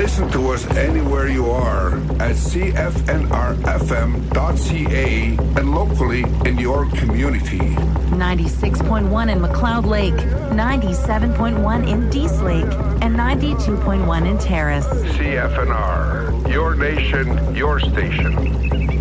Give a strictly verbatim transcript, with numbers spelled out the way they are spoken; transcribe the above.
Listen to us anywhere you are at c f n r f m dot c a and locally in your community. ninety-six point one in McLeod Lake, ninety-seven point one in Dease Lake, and ninety-two point one in Terrace. C F N R, your nation, your station.